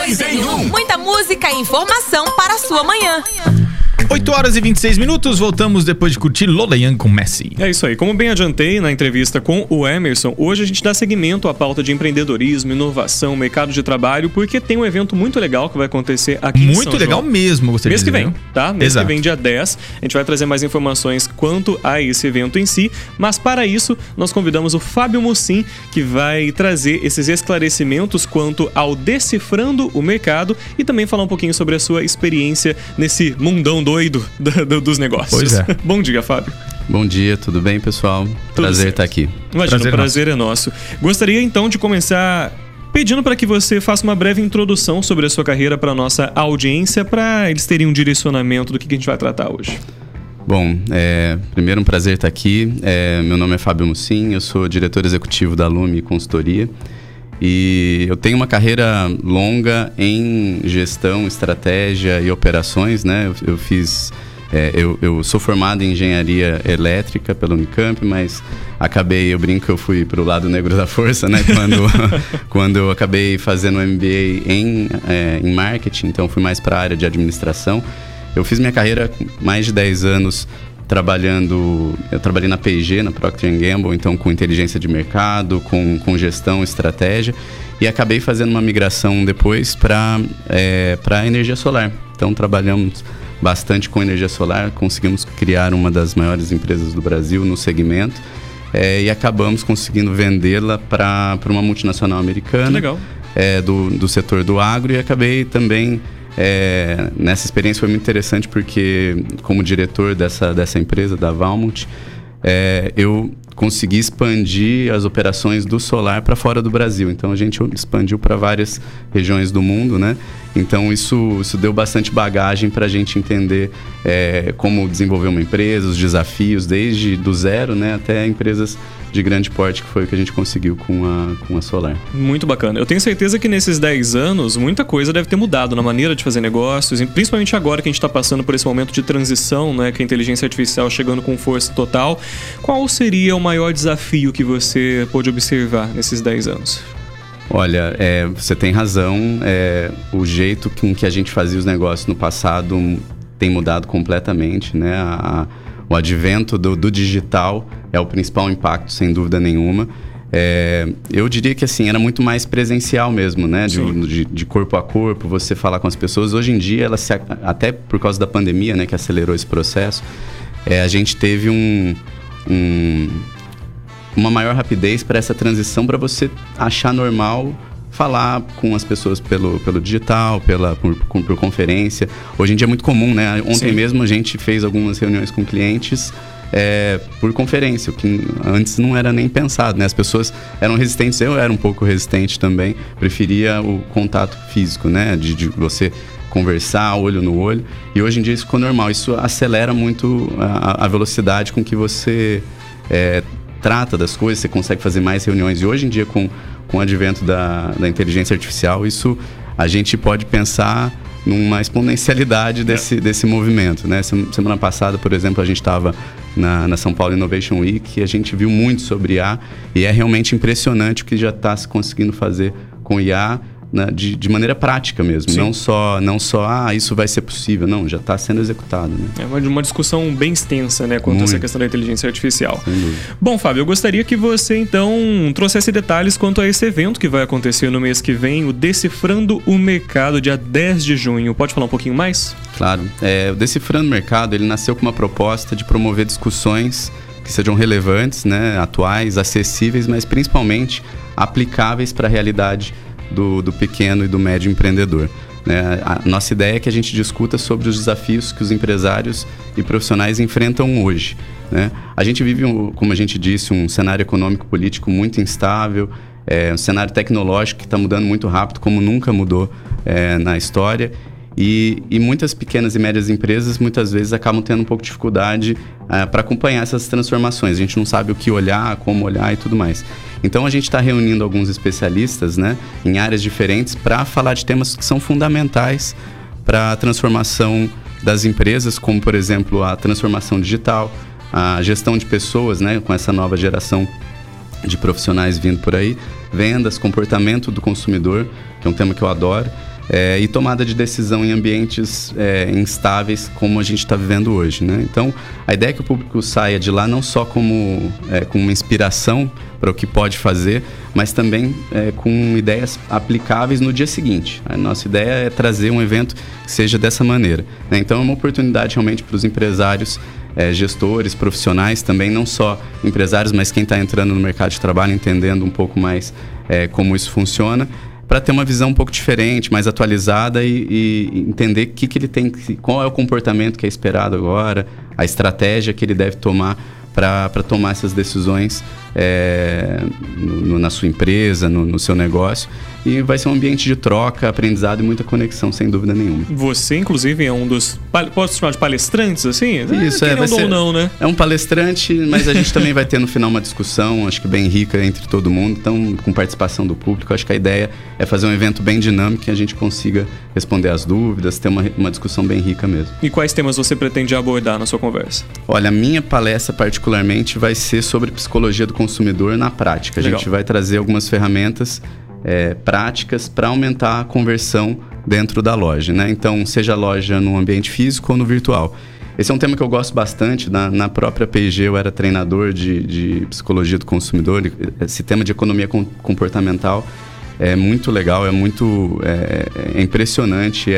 Dois em um. Muita música e informação para a sua manhã. 8h26, voltamos depois de curtir Lola Young com Messi. É isso aí, como bem adiantei na entrevista com o Emerson, hoje a gente dá seguimento à pauta de empreendedorismo, inovação, mercado de trabalho, porque tem um evento muito legal que vai acontecer aqui em São João. Muito legal mesmo, gostaria de dizer. Mês que vem, tá? Mês que vem, dia 10, a gente vai trazer mais informações quanto a esse evento em si, mas para isso nós convidamos o Fábio Mussim, que vai trazer esses esclarecimentos quanto ao Decifrando o Mercado e também falar um pouquinho sobre a sua experiência nesse mundão doido dos negócios. Pois é. Bom dia, Fábio. Bom dia, tudo bem, pessoal? Prazer estar aqui. Imagina, o prazer é nosso. Gostaria então de começar pedindo para que você faça uma breve introdução sobre a sua carreira para a nossa audiência, para eles terem um direcionamento do que a gente vai tratar hoje. Bom, primeiro um prazer estar aqui. Meu nome é Fábio Mussim, eu sou diretor executivo da Lume Consultoria. E eu tenho uma carreira longa em gestão, estratégia e operações, né? Eu sou formado em engenharia elétrica pela Unicamp, mas eu brinco que eu fui para o lado negro da força, né? Quando eu acabei fazendo MBA em marketing, então fui mais para a área de administração. Eu fiz minha carreira com mais de 10 anos eu trabalhei na P&G, na Procter & Gamble, então com inteligência de mercado, com gestão, estratégia, e acabei fazendo uma migração depois para energia solar. Então trabalhamos bastante com energia solar, conseguimos criar uma das maiores empresas do Brasil no segmento, e acabamos conseguindo vendê-la para uma multinacional americana. Legal. Do setor do agro, e acabei também... nessa experiência foi muito interessante porque, como diretor dessa empresa, da Valmont, eu consegui expandir as operações do solar para fora do Brasil. Então a gente expandiu para várias regiões do mundo, né? Então isso deu bastante bagagem para a gente entender como desenvolver uma empresa, os desafios desde do zero, né, até empresas de grande porte, que foi o que a gente conseguiu com a Solar. Muito bacana. Eu tenho certeza que nesses 10 anos muita coisa deve ter mudado na maneira de fazer negócios, e principalmente agora que a gente está passando por esse momento de transição, né, que a inteligência artificial chegando com força total. Qual seria o maior desafio que você pôde observar nesses 10 anos? Olha, você tem razão. O jeito com que a gente fazia os negócios no passado tem mudado completamente, né? O advento do digital é o principal impacto, sem dúvida nenhuma. Eu diria que assim, era muito mais presencial mesmo, né? De corpo a corpo, você falar com as pessoas. Hoje em dia, até por causa da pandemia, né, que acelerou esse processo, a gente teve uma maior rapidez para essa transição, para você achar normal falar com as pessoas pelo digital, por conferência. Hoje em dia é muito comum, né? Ontem mesmo a gente fez algumas reuniões com clientes por conferência, o que antes não era nem pensado, né? As pessoas eram resistentes, eu era um pouco resistente também, preferia o contato físico, né? De você conversar olho no olho, e hoje em dia isso ficou normal. Isso acelera muito a velocidade com que você trata das coisas, você consegue fazer mais reuniões, e hoje em dia com o advento da inteligência artificial, isso a gente pode pensar numa exponencialidade desse movimento, né? Semana passada, por exemplo, a gente estava na São Paulo Innovation Week, e a gente viu muito sobre IA, e é realmente impressionante o que já está se conseguindo fazer com IA, né, de maneira prática mesmo. Não só isso vai ser possível, não, já está sendo executado, né? É uma discussão bem extensa, né, quanto a essa questão da inteligência artificial. Sem dúvida. Bom, Fábio, eu gostaria que você então trouxesse detalhes quanto a esse evento que vai acontecer no mês que vem, o Decifrando o Mercado, dia 10 de junho. Pode falar um pouquinho mais? Claro. O Decifrando o Mercado, ele nasceu com uma proposta de promover discussões que sejam relevantes, né, atuais, acessíveis, mas principalmente aplicáveis para a realidade do pequeno e do médio empreendedor, né? A nossa ideia é que a gente discuta sobre os desafios que os empresários e profissionais enfrentam hoje, né? A gente vive, como a gente disse, um cenário econômico-político muito instável, um cenário tecnológico que está mudando muito rápido, como nunca mudou na história. E muitas pequenas e médias empresas, muitas vezes, acabam tendo um pouco de dificuldade para acompanhar essas transformações. A gente não sabe o que olhar, como olhar e tudo mais. Então, a gente está reunindo alguns especialistas, né, em áreas diferentes, para falar de temas que são fundamentais para a transformação das empresas, como, por exemplo, a transformação digital, a gestão de pessoas, né, com essa nova geração de profissionais vindo por aí, vendas, comportamento do consumidor, que é um tema que eu adoro. e tomada de decisão em ambientes instáveis como a gente está vivendo hoje, né? Então, a ideia é que o público saia de lá não só com uma inspiração para o que pode fazer, mas também com ideias aplicáveis no dia seguinte. A nossa ideia é trazer um evento que seja dessa maneira, né? Então, é uma oportunidade realmente para os empresários, gestores, profissionais também, não só empresários, mas quem está entrando no mercado de trabalho, entendendo um pouco mais como isso funciona, para ter uma visão um pouco diferente, mais atualizada e entender que ele tem, qual é o comportamento que é esperado agora, a estratégia que ele deve tomar para tomar essas decisões na sua empresa, no seu negócio. E vai ser um ambiente de troca, aprendizado e muita conexão, sem dúvida nenhuma. Você, inclusive, é um dos... Pode se chamar de palestrantes, assim? Isso, vai ser, ou não, né? É um palestrante, mas a gente também vai ter no final uma discussão, acho que bem rica entre todo mundo, então com participação do público. Acho que a ideia é fazer um evento bem dinâmico, que a gente consiga responder as dúvidas, ter uma discussão bem rica mesmo. E quais temas você pretende abordar na sua conversa? Olha, a minha palestra particularmente vai ser sobre psicologia do consumidor na prática. Legal. A gente vai trazer algumas ferramentas práticas para aumentar a conversão dentro da loja, né? Então, seja a loja no ambiente físico ou no virtual. Esse é um tema que eu gosto bastante. Na própria P&G eu era treinador de psicologia do consumidor. Esse tema de economia comportamental é muito legal, é muito impressionante,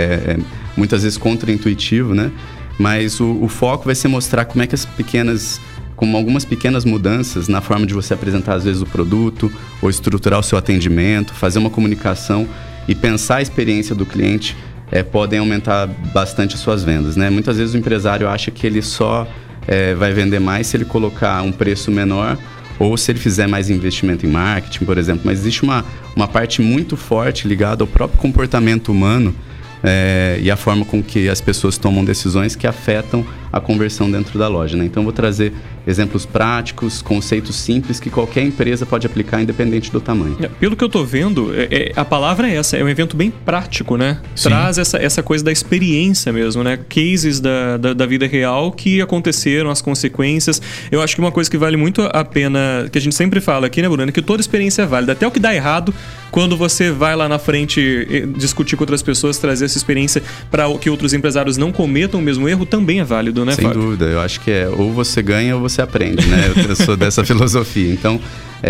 muitas vezes contraintuitivo, né? Mas o foco vai ser mostrar como é que como algumas pequenas mudanças na forma de você apresentar, às vezes, o produto, ou estruturar o seu atendimento, fazer uma comunicação e pensar a experiência do cliente, podem aumentar bastante as suas vendas, né? Muitas vezes o empresário acha que ele só vai vender mais se ele colocar um preço menor ou se ele fizer mais investimento em marketing, por exemplo. Mas existe uma parte muito forte ligada ao próprio comportamento humano e a forma com que as pessoas tomam decisões que afetam a conversão dentro da loja, né? Então, vou trazer exemplos práticos, conceitos simples que qualquer empresa pode aplicar independente do tamanho. Pelo que eu tô vendo, a palavra é essa, é um evento bem prático, né? Sim. Traz essa coisa da experiência mesmo, né? Cases da vida real que aconteceram, as consequências. Eu acho que uma coisa que vale muito a pena, que a gente sempre fala aqui, né, Bruno, é que toda experiência é válida. Até o que dá errado, quando você vai lá na frente discutir com outras pessoas, trazer essa experiência para que outros empresários não cometam o mesmo erro, também é válido, né, Fábio? Sem dúvida, eu acho que ou você ganha ou você aprende, né? Eu sou dessa filosofia. Então,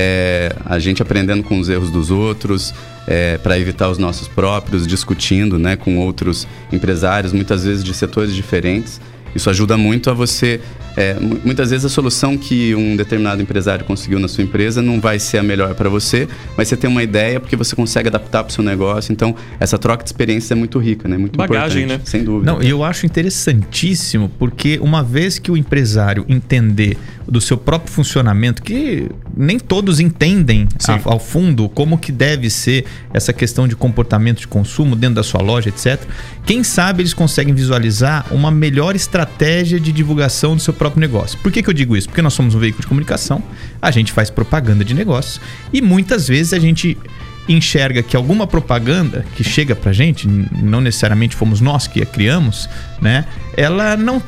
a gente aprendendo com os erros dos outros, para evitar os nossos próprios, discutindo, né, com outros empresários, muitas vezes de setores diferentes. Isso ajuda muito a você... muitas vezes a solução que um determinado empresário conseguiu na sua empresa não vai ser a melhor para você, mas você tem uma ideia porque você consegue adaptar para o seu negócio. Então, essa troca de experiência é muito rica, né? Muito bagagem, importante, né? Sem dúvida. Não, eu acho interessantíssimo, porque uma vez que o empresário entender do seu próprio funcionamento, que nem todos entendem ao fundo como que deve ser essa questão de comportamento de consumo dentro da sua loja, etc. Quem sabe eles conseguem visualizar uma melhor estratégia de divulgação do seu próprio negócio. Por que eu digo isso? Porque nós somos um veículo de comunicação, a gente faz propaganda de negócios e muitas vezes a gente enxerga que alguma propaganda que chega pra gente, não necessariamente fomos nós que a criamos, né? Ela não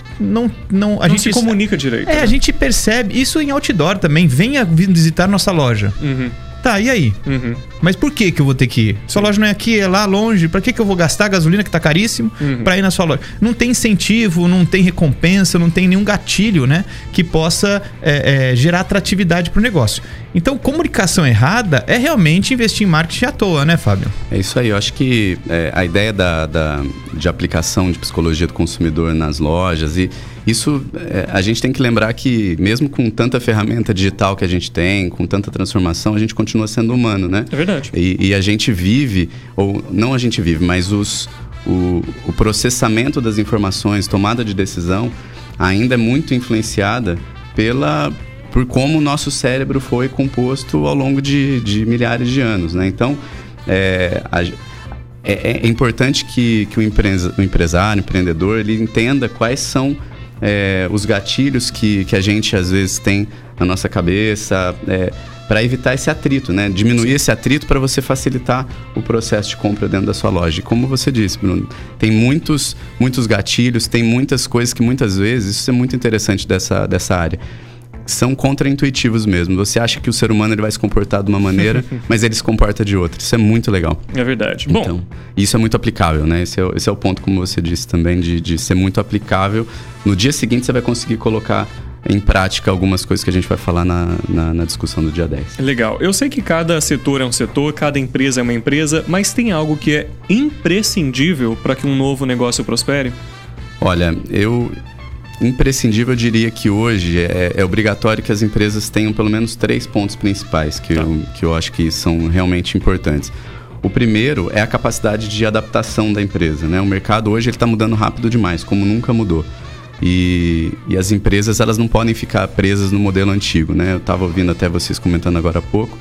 a gente se comunica direito. A gente percebe isso em outdoor também. Venha visitar nossa loja. Uhum. Tá, e aí? Uhum. Mas por que eu vou ter que ir? Sua loja não é aqui, é lá longe. Pra que eu vou gastar gasolina que tá caríssimo pra ir na sua loja? Não tem incentivo, não tem recompensa, não tem nenhum gatilho, né? Que possa gerar atratividade pro negócio. Então, comunicação errada é realmente investir em marketing à toa, né, Fábio? É isso aí. Eu acho que a ideia de aplicação de psicologia do consumidor nas lojas, e isso a gente tem que lembrar que mesmo com tanta ferramenta digital que a gente tem, com tanta transformação, a gente continua sendo humano, né? É verdade. E a gente vive, ou não a gente vive, mas o processamento das informações, tomada de decisão, ainda é muito influenciada por como o nosso cérebro foi composto ao longo de milhares de anos, né? Então, é importante que o empresário, o empreendedor, ele entenda quais são os gatilhos que a gente às vezes tem na nossa cabeça, para evitar esse atrito, né? Diminuir esse atrito para você facilitar o processo de compra dentro da sua loja. E como você disse, Bruno, tem muitos gatilhos, tem muitas coisas que muitas vezes, isso é muito interessante dessa área. são contraintuitivos mesmo. Você acha que o ser humano ele vai se comportar de uma maneira, mas ele se comporta de outra. Isso é muito legal. É verdade. Então, bom, isso é muito aplicável, né? Esse é o ponto, como você disse também, de ser muito aplicável. No dia seguinte, você vai conseguir colocar em prática algumas coisas que a gente vai falar na discussão do dia 10. Legal. Eu sei que cada setor é um setor, cada empresa é uma empresa, mas tem algo que é imprescindível para que um novo negócio prospere? Olha, imprescindível, eu diria que hoje é obrigatório que as empresas tenham pelo menos 3 pontos principais que eu acho que são realmente importantes. O primeiro é a capacidade de adaptação da empresa, né? O mercado hoje está mudando rápido demais, como nunca mudou. E as empresas, elas não podem ficar presas no modelo antigo, né? Eu estava ouvindo até vocês comentando agora há pouco.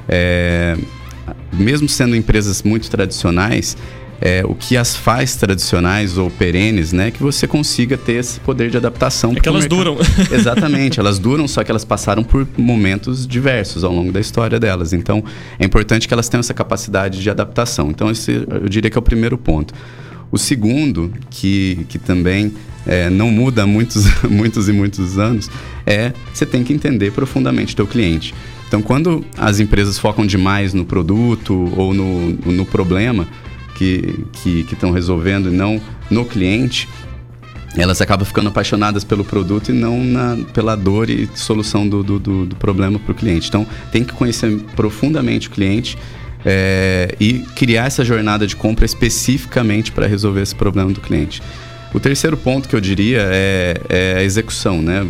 Mesmo sendo empresas muito tradicionais, o que as faz tradicionais ou perenes, né? Que você consiga ter esse poder de adaptação. É que elas duram. Exatamente, elas duram, só que elas passaram por momentos diversos ao longo da história delas. Então, é importante que elas tenham essa capacidade de adaptação. Então, esse eu diria que é o primeiro ponto. O segundo, que também não muda há muitos e muitos anos, você tem que entender profundamente o teu cliente. Então, quando as empresas focam demais no produto ou no problema que estão resolvendo e não no cliente, elas acabam ficando apaixonadas pelo produto e não pela dor e solução do problema para o cliente. Então, tem que conhecer profundamente o cliente e criar essa jornada de compra especificamente para resolver esse problema do cliente. O terceiro ponto que eu diria é a execução, né?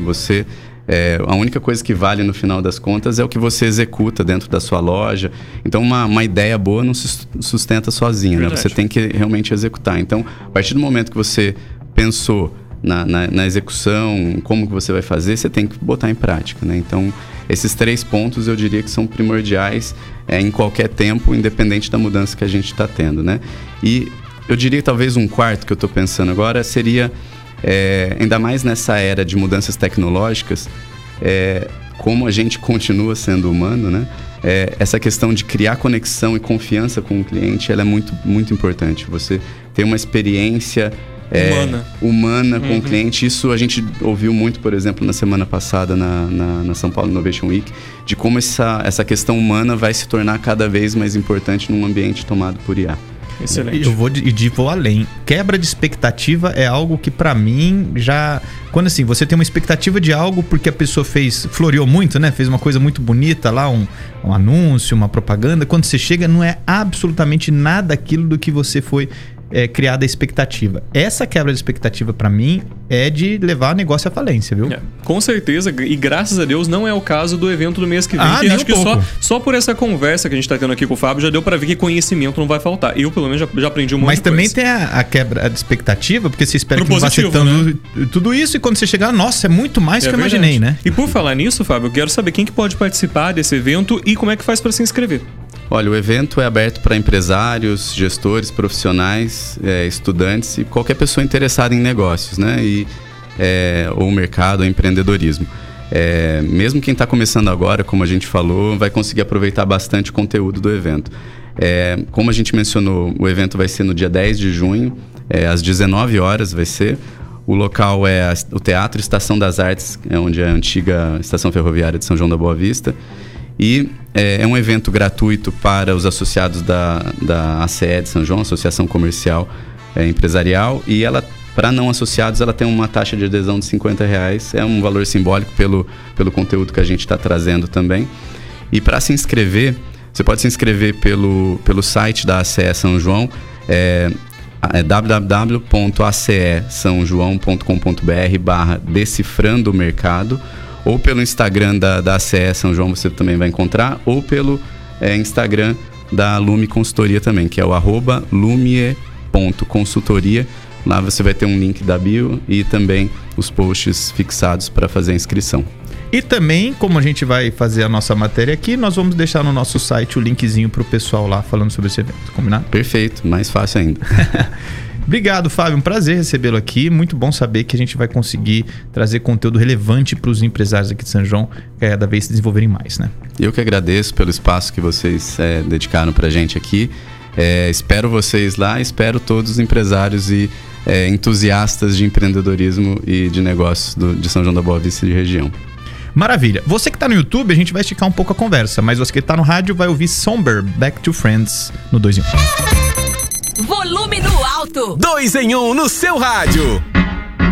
A única coisa que vale no final das contas é o que você executa dentro da sua loja. Então, uma ideia boa não se sustenta sozinha, né? Você tem que realmente executar. Então, a partir do momento que você pensou na execução, como que você vai fazer, você tem que botar em prática, né? Então, esses 3 pontos eu diria que são primordiais em qualquer tempo, independente da mudança que a gente está tendo, né? E eu diria que talvez um quarto que eu estou pensando agora seria, ainda mais nessa era de mudanças tecnológicas, como a gente continua sendo humano, né? Essa questão de criar conexão e confiança com o cliente, ela é muito, muito importante. Você ter uma experiência humana com o cliente. Isso a gente ouviu muito, por exemplo, na semana passada na São Paulo Innovation Week, de como essa questão humana vai se tornar cada vez mais importante num ambiente tomado por IA. Excelente. Eu vou além. Quebra de expectativa é algo que pra mim já... Quando assim, você tem uma expectativa de algo porque a pessoa floreou muito, né? Fez uma coisa muito bonita lá, um anúncio, uma propaganda. Quando você chega, não é absolutamente nada aquilo do que você foi criada a expectativa. Essa quebra de expectativa pra mim é de levar o negócio à falência, viu? Com certeza, e graças a Deus não é o caso do evento do mês que vem. Que nem acho que só por essa conversa que a gente tá tendo aqui com o Fábio já deu pra ver que conhecimento não vai faltar. Eu, pelo menos, já aprendi um monte de coisa. Mas também tem a quebra de expectativa, porque você espera que não vá ser tudo isso, e quando você chegar, nossa, é muito mais do que eu imaginei, né? E por falar nisso, Fábio, eu quero saber quem que pode participar desse evento e como é que faz pra se inscrever. Olha, o evento é aberto para empresários, gestores, profissionais, estudantes e qualquer pessoa interessada em negócios, né? Ou mercado, ou empreendedorismo. Mesmo quem está começando agora, como a gente falou, vai conseguir aproveitar bastante o conteúdo do evento. Como a gente mencionou, o evento vai ser no dia 10 de junho, às 19 horas vai ser. O local é o Teatro Estação das Artes, onde é a antiga Estação Ferroviária de São João da Boa Vista. E é um evento gratuito para os associados da ACE de São João, Associação Comercial Empresarial. E ela, para não associados, ela tem uma taxa de adesão de R$50. É um valor simbólico pelo conteúdo que a gente está trazendo também. E para se inscrever, você pode se inscrever pelo site da ACE São João, www.acesaojoão.com.br/decifrando o mercado, ou pelo Instagram da ACE São João você também vai encontrar, ou pelo Instagram da Lume Consultoria também, que é o @lumie.consultoria. Lá você vai ter um link da bio e também os posts fixados para fazer a inscrição. E também, como a gente vai fazer a nossa matéria aqui, nós vamos deixar no nosso site o linkzinho para o pessoal lá falando sobre esse evento, combinado? Perfeito, mais fácil ainda. Obrigado, Fábio. Um prazer recebê-lo aqui. Muito bom saber que a gente vai conseguir trazer conteúdo relevante para os empresários aqui de São João cada vez se desenvolverem mais, né? Eu que agradeço pelo espaço que vocês dedicaram para a gente aqui. Espero vocês lá, espero todos os empresários e entusiastas de empreendedorismo e de negócios de São João da Boa Vista e de região. Maravilha. Você que tá no YouTube, a gente vai esticar um pouco a conversa, mas você que tá no rádio vai ouvir Somber, Back to Friends, no 2 em 1. Volume no alto. 2 em 1 no seu rádio.